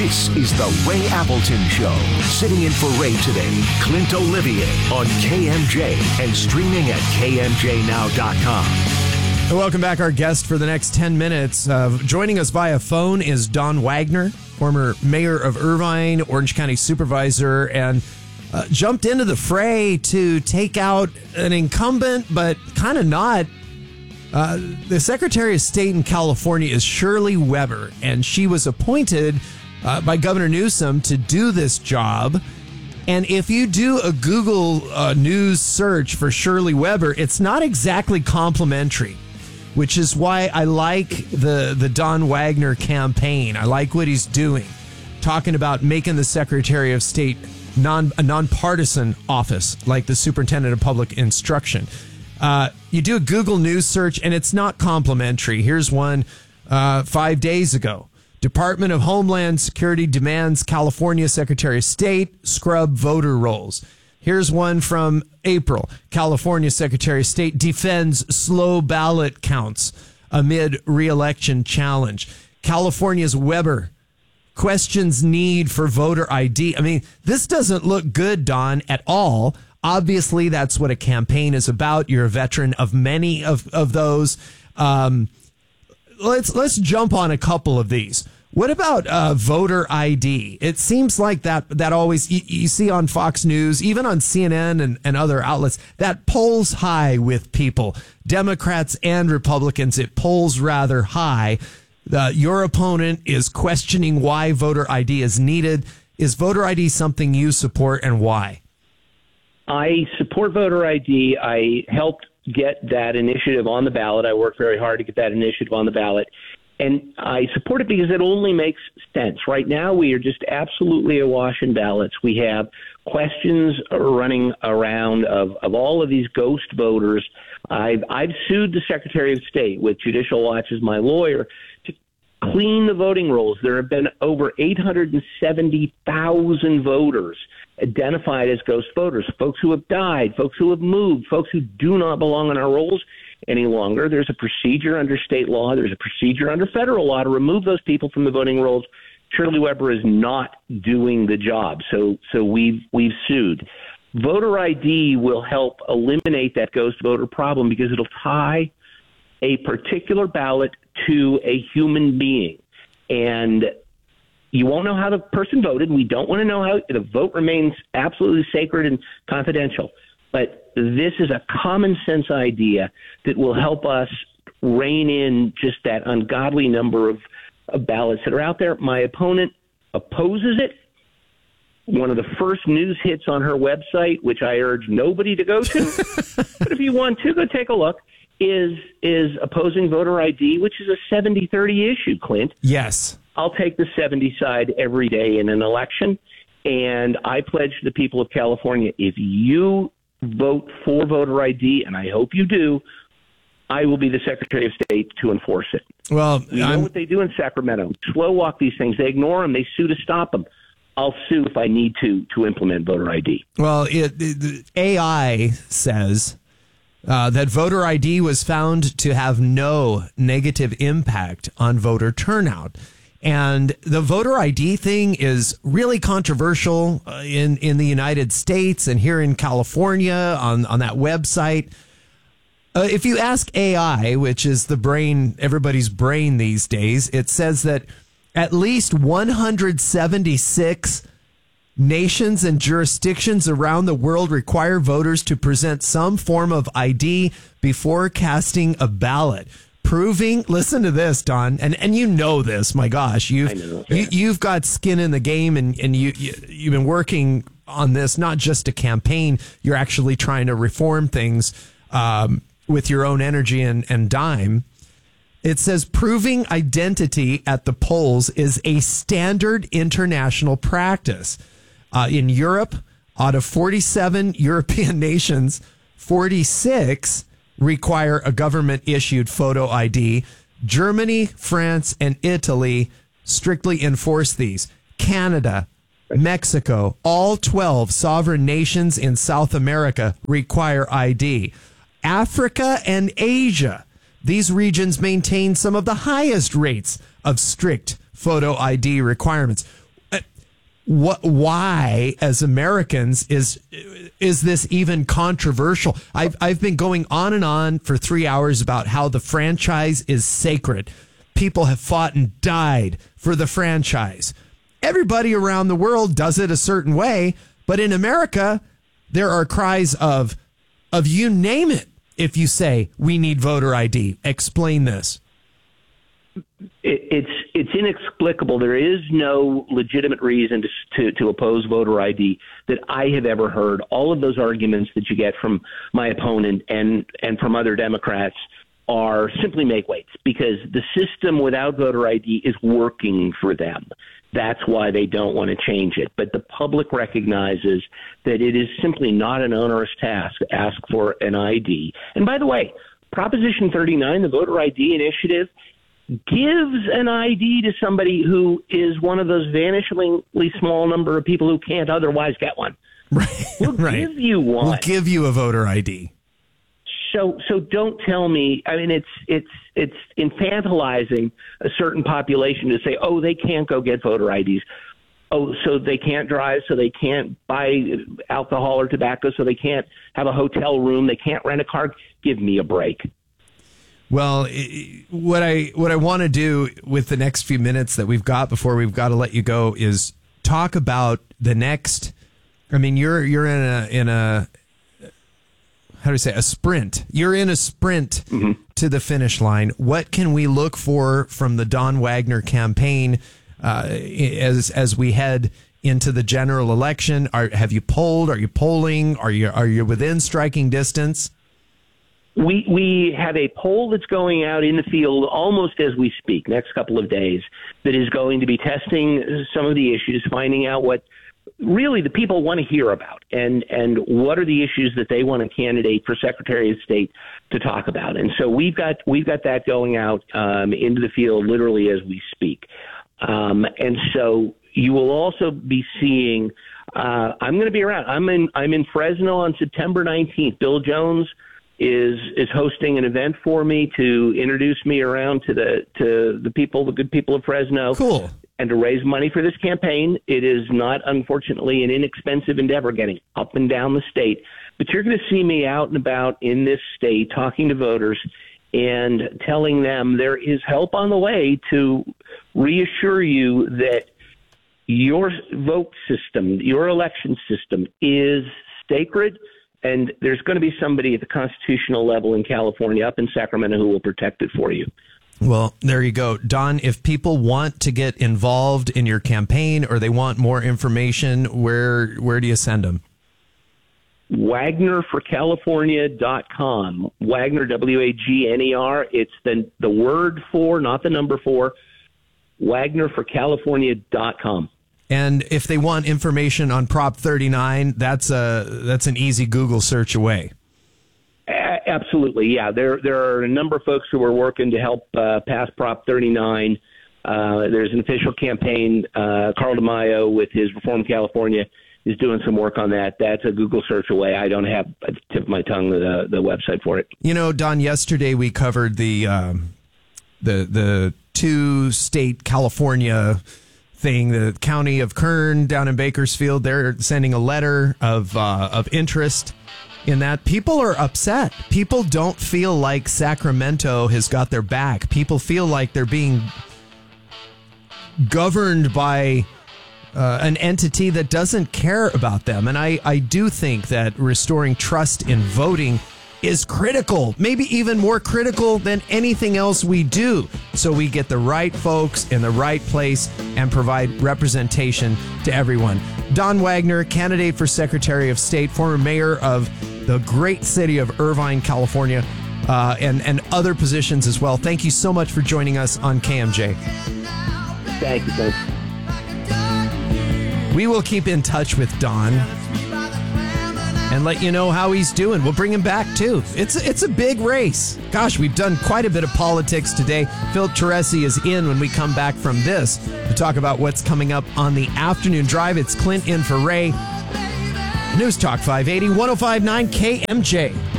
This is the Ray Appleton Show. Sitting in for Ray today, Clint Olivier on KMJ and streaming at KMJNow.com. And welcome back. Our guest for the next 10 minutes. Joining us via phone is Don Wagner, former mayor of Irvine, Orange County supervisor, and jumped into the fray to take out an incumbent, but kind of not. The Secretary of State in California is Shirley Weber, and she was appointed by Governor Newsom to do this job. And if you do a Google News search for Shirley Weber, it's not exactly complimentary, which is why I like the Don Wagner campaign. I like what he's doing, talking about making the Secretary of State a nonpartisan office, like the Superintendent of Public Instruction. You do a Google News search, and it's not complimentary. Here's one 5 days ago. Department of Homeland Security demands California Secretary of State scrub voter rolls. Here's one from April. California Secretary of State defends slow ballot counts amid re-election challenge. California's Weber questions need for voter ID. I mean, this doesn't look good, Don, at all. Obviously, that's what a campaign is about. You're a veteran of many of those. Let's jump on a couple of these. What about voter ID? It seems like that always you see on Fox News, even on CNN and other outlets, that polls high with people, Democrats and Republicans. It polls rather high. Your opponent is questioning why voter ID is needed. Is voter ID something you support, and why? I support voter ID. I helped get that initiative on the ballot. I worked very hard to get that initiative on the ballot. And I support it because it only makes sense. Right now, we are just absolutely awash in ballots. We have questions running around of all of these ghost voters. I've sued the Secretary of State with Judicial Watch as my lawyer to clean the voting rolls. There have been over 870,000 voters identified as ghost voters, folks who have died, folks who have moved, folks who do not belong on our rolls any longer. There's a procedure under state law. There's a procedure under federal law to remove those people from the voting rolls. Shirley Weber is not doing the job, so we've sued. Voter ID will help eliminate that ghost voter problem because it'll tie a particular ballot to a human being, and you won't know how the person voted. We don't want to know how the vote remains absolutely sacred and confidential. But this is a common sense idea that will help us rein in just that ungodly number of ballots that are out there. My opponent opposes it. One of the first news hits on her website, which I urge nobody to go to, but if you want to, go take a look, is opposing voter ID, which is a 70-30 issue, Clint. Yes. I'll take the 70 side every day in an election, and I pledge to the people of California, if you vote for voter ID, and I hope you do, I will be the Secretary of State to enforce it. Well, you know what they do in Sacramento. Slow walk these things. They ignore them. They sue to stop them. I'll sue if I need to implement voter ID. Well, the AI says that voter ID was found to have no negative impact on voter turnout. And the voter ID thing is really controversial in the United States and here in California on that website. If you ask AI, which is the brain, everybody's brain these days, it says that at least 176 nations and jurisdictions around the world require voters to present some form of ID before casting a ballot. Proving, listen to this, Don, and you know this. My gosh, you've got skin in the game, and you've been working on this, not just a campaign. You're actually trying to reform things with your own energy and dime. It says proving identity at the polls is a standard international practice. In Europe, out of 47 European nations, 46 require a government-issued photo ID. Germany, France, and Italy strictly enforce these. Canada, Mexico, all 12 sovereign nations in South America require ID. Africa and Asia, these regions maintain some of the highest rates of strict photo ID requirements. why, as Americans, is this even controversial? I've been going on and on for 3 hours about how the franchise is sacred. People have fought and died for the franchise. Everybody around the world does it a certain way, but in America, there are cries of you name it. If you say we need voter ID, explain this. It's inexplicable. There is no legitimate reason to oppose voter ID that I have ever heard. All of those arguments that you get from my opponent and from other Democrats are simply make weights, because the system without voter ID is working for them. That's why they don't want to change it. But the public recognizes that it is simply not an onerous task to ask for an ID. And by the way, Proposition 39, the voter ID initiative, gives an ID to somebody who is one of those vanishingly small number of people who can't otherwise get one. Right. We'll give you one. We'll give you a voter ID. So don't tell me. I mean, it's infantilizing a certain population to say, oh, they can't go get voter IDs. Oh, so they can't drive, so they can't buy alcohol or tobacco, so they can't have a hotel room, they can't rent a car. Give me a break. Well, what I want to do with the next few minutes that we've got before we've got to let you go is talk about the next. I mean, you're in a how do you say, a sprint. You're in a sprint to the finish line. What can we look for from the Don Wagner campaign as we head into the general election? Have you polled? Are you polling? Are you within striking distance? We have a poll that's going out in the field almost as we speak, next couple of days, that is going to be testing some of the issues, finding out what really the people want to hear about and what are the issues that they want a candidate for Secretary of State to talk about. And so we've got that going out into the field literally as we speak. And so you will also be seeing I'm going to be around. I'm in Fresno on September 19th. Bill Jones is hosting an event for me to introduce me around to the people, the good people of Fresno. Cool. And to raise money for this campaign. It is not, unfortunately, an inexpensive endeavor getting up and down the state. But you're going to see me out and about in this state talking to voters and telling them there is help on the way to reassure you that your vote system, your election system is sacred, and there's going to be somebody at the constitutional level in California, up in Sacramento, who will protect it for you. Well, there you go. Don, if people want to get involved in your campaign or they want more information, where do you send them? WagnerForCalifornia.com. Wagner, W-A-G-N-E-R. It's the word for, not the number for, WagnerForCalifornia.com. And if they want information on Prop 39, that's an easy Google search away. Absolutely, yeah. There are a number of folks who are working to help pass Prop 39. There's an official campaign. Carl DeMaio, with his Reform California, is doing some work on that. That's a Google search away. I don't have at the tip of my tongue the website for it. You know, Don, yesterday we covered the two-state California thing, the county of Kern down in Bakersfield. They're sending a letter of interest in that. People are upset. People don't feel like Sacramento has got their back. People feel like they're being governed by an entity that doesn't care about them. And I do think that restoring trust in voting is critical, maybe even more critical than anything else we do, so we get the right folks in the right place and provide representation to everyone. Don Wagner, candidate for Secretary of State, former mayor of the great city of Irvine, California, and other positions as well. Thank you so much for joining us on KMJ. Thank you, folks. We will keep in touch with Don and let you know how he's doing. We'll bring him back, too. It's a big race. Gosh, we've done quite a bit of politics today. Phil Teresi is in when we come back from this to talk about what's coming up on the afternoon drive. It's Clint in for Ray. News Talk 580, 105.9 KMJ.